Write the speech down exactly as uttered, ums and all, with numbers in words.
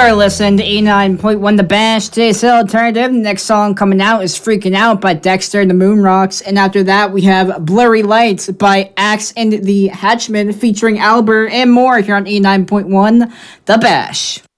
are listening to eighty-nine point one The Bash, today's alternative. Next song coming out is Freaking Out by Dexter and the Moon Rocks. And after that, we have Blurry Lights by Axe and the Hatchman featuring Albert and more here on eighty-nine point one The Bash.